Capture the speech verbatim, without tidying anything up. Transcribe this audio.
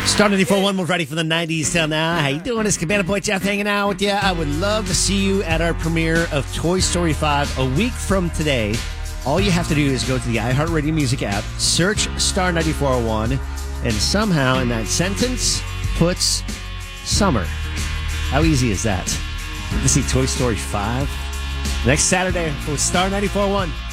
Star ninety-four point one, we're ready for the nineties till now. How you doing? It's Cabana Boy Jeff hanging out with you. I would love to see you at our premiere of Toy Story five a week from today. All you have to do is go to the iHeartRadio Music app, search Star ninety-four point one, and somehow in that sentence puts summer. How easy is that? To see Toy Story five next Saturday with Star ninety-four point one.